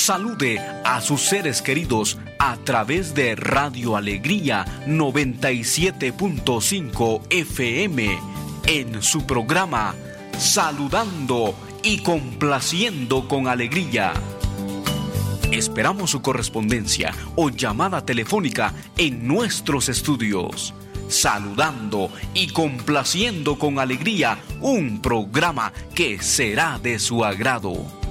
Salude a sus seres queridos a través de Radio Alegría 97.5 FM en su programa Saludando y Complaciendo con Alegría. Esperamos su correspondencia o llamada telefónica en nuestros estudios. Saludando y Complaciendo con Alegría, un programa que será de su agrado.